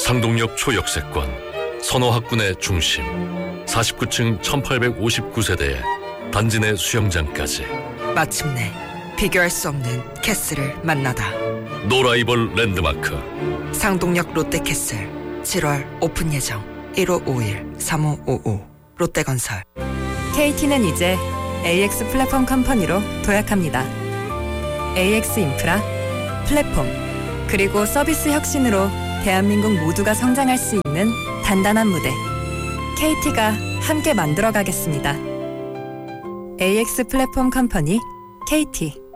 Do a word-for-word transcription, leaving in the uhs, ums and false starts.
상동역 초역세권, 선호학군의 중심, 사십구 층 천팔백오십구 세대에 단지 내 수영장까지. 마침내 비교할 수 없는 캐슬을 만나다. 노라이벌 랜드마크 상동역 롯데캐슬 칠월 오픈 예정. 일오오일 삼오오오 롯데건설. 케이티는 이제 에이엑스 플랫폼 컴퍼니로 도약합니다. 에이엑스 인프라, 플랫폼, 그리고 서비스 혁신으로 대한민국 모두가 성장할 수 있는 단단한 무대. 케이티가 함께 만들어가겠습니다. 에이엑스 플랫폼 컴퍼니 케이티.